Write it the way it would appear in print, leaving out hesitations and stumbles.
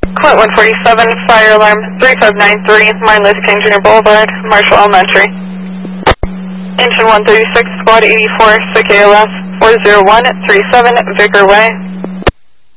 Clint 147, fire alarm 3593, Mindless King Jr. Boulevard, Marshall Elementary. Engine 136, Squad 84, SICK ALS 40137, Vicar Way.